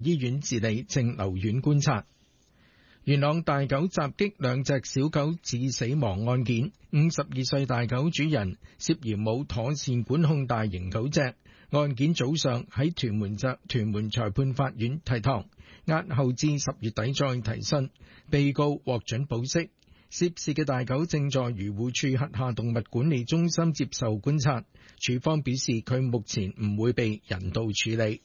醫院治理，正留院觀察。元朗大狗襲擊兩隻小狗致死亡案件，52歲大狗主人涉嫌冇妥善管控大型狗隻，案件早上喺屯門裁判法院提堂，押後至10月底再提訊，被告獲准保釋。涉事嘅大狗正在漁護署轄下動物管理中心接受觀察，署方表示佢目前唔會被人道處理。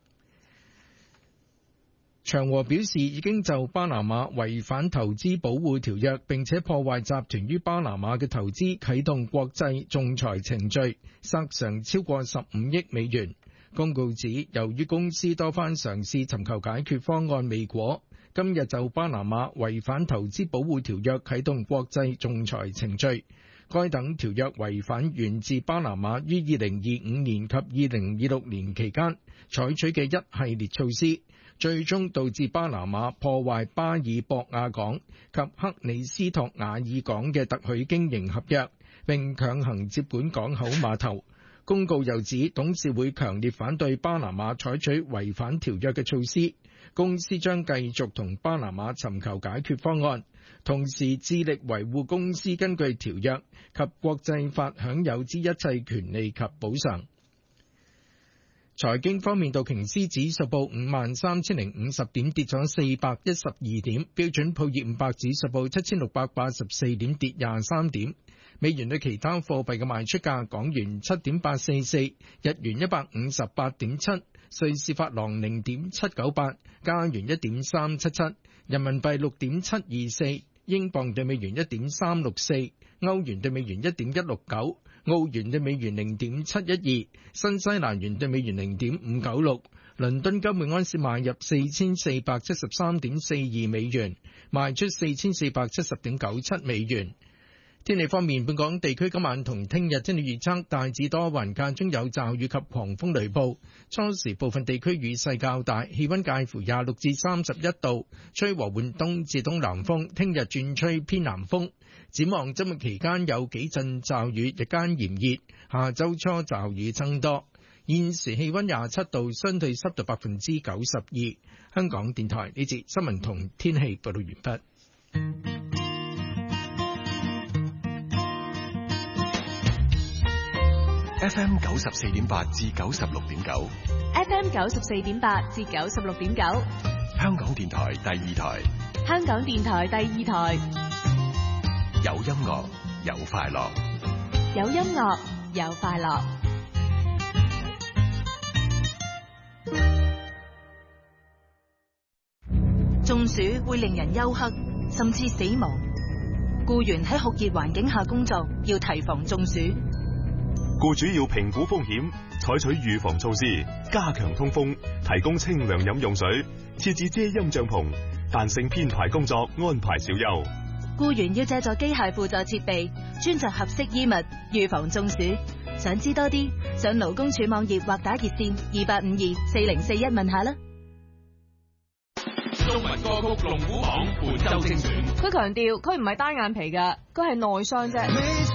長和表示已經就巴拿馬違反投資保護條約並且破壞集團於巴拿馬嘅投資啟動國際仲裁程序，索償超過15億美元。公告指，由於公司多番嘗試尋求解決方案未果，今日就巴拿馬違反投資保護條約啟動國際仲裁程序。該等條約違反源自巴拿馬於2025年及2026年期間採取嘅一系列措施，最終導致巴拿馬破壞巴爾博亞港及克里斯托瓦爾港嘅特許經營合約，並強行接管港口碼頭。公告又指，董事會強烈反對巴拿馬採取違反條約嘅措施，公司將繼續同巴拿馬尋求解決方案，同時致力維護公司根據條約及國際法享有之一切權利及補償。財經方面，道瓊斯指數報53,050點，跌咗412點；標準普爾500指數報7,684點，跌23點。美元對其他貨幣嘅賣出價：港元7.844，日元158.7，瑞士法郎0.798，加元1.377，人民幣6.724，英鎊對美元1.364，歐元對美元1.169，澳元對美元0.712，新西蘭元對美元0.596。倫敦金每安士買入4473.42美元，賣出4470.97美元。天氣方面，本港地區今晚同聽日天氣預測大致多雲，間中有驟雨及狂風雷暴，初時部分地區雨勢較大，氣溫介乎26至31度，吹和緩東至東南風，聽日轉吹偏南風。展望周末期間有幾陣驟雨，日間炎熱，下周初驟雨增多。現時氣溫27度，相對濕度92%。香港電台呢節新聞同天氣報道完畢。 FM 94.8至96.9 ，FM 94.8至96.9， 香港電台第二台， 香港電台第二台， 有音樂有快樂， 有音樂有快樂。中暑會令人休克，甚至死亡。僱員喺酷熱環境下工作，要提防中暑。 僱主要評估風險，採取預防措施，加強通風，提供清涼飲用水，設置遮陰帳篷，彈性編排工作，安排小休。 僱員要借助機械輔助設備，穿着合適衣物，預防中暑。想知多啲，上勞工處網頁或打熱線28524041問下啦。 中文歌曲龍虎榜本周精選， 佢強調佢唔係單眼皮㗎，佢係內傷啫。